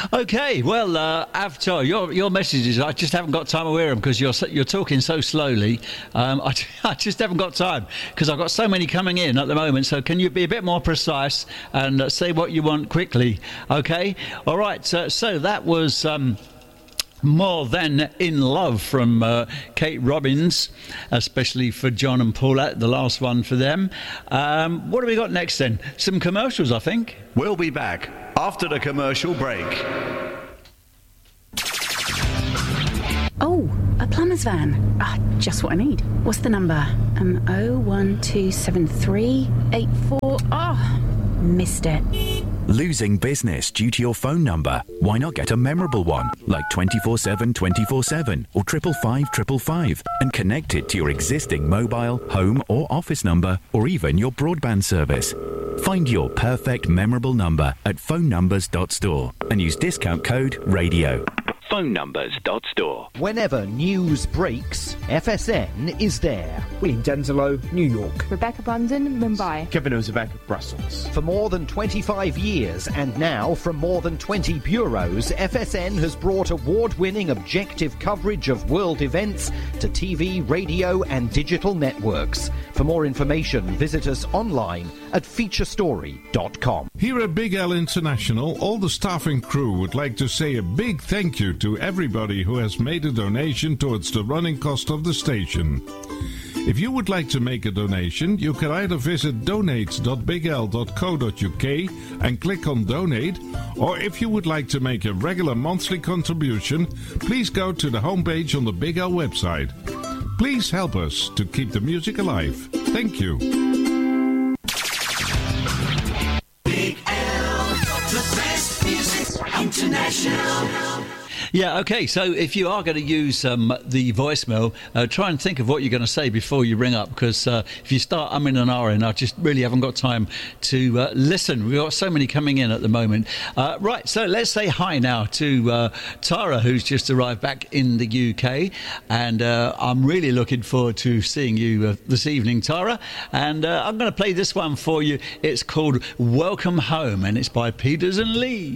Okay, well, Avatar, your messages, I just haven't got time to hear them because you're talking so slowly. I just haven't got time because I've got so many coming in at the moment. So can you be a bit more precise and say what you want quickly? Okay, all right. So that was More Than In Love from Kate Robbins, especially for John and Paulette, the last one for them. What have we got next then? Some commercials, I think. We'll be back after the commercial break. Oh, a plumber's van. Just what I need. What's the number? 0127384. Missed it. Losing business due to your phone number? Why not get a memorable one like 24/7 24/7 or 555 555 and connect it to your existing mobile, home or office number or even your broadband service? Find your perfect memorable number at phonenumbers.store and use discount code RADIO. phonenumbers.store. Whenever news breaks, FSN is there. William Denzelo, New York. Rebecca Brandon, Mumbai. Kevin Ozebek, Brussels. For more than 25 years and now from more than 20 bureaus, FSN has brought award-winning objective coverage of world events to TV, radio and digital networks. For more information, visit us online at featurestory.com. Here at Big L International, all the staff and crew would like to say a big thank you to everybody who has made a donation towards the running cost of the station. If you would like to make a donation, you can either visit donate.bigl.co.uk and click on donate, or if you would like to make a regular monthly contribution, please go to the homepage on the Big L website. Please help us to keep the music alive. Thank you. Big L, the best music international. Yeah, okay, so if you are going to use the voicemail, try and think of what you're going to say before you ring up, because if you start umming and ahhing, I just really haven't got time to listen. We've got so many coming in at the moment. Right, so let's say hi now to Tara, who's just arrived back in the UK, and I'm really looking forward to seeing you this evening, Tara, and I'm going to play this one for you. It's called Welcome Home, and it's by Peters and Lee.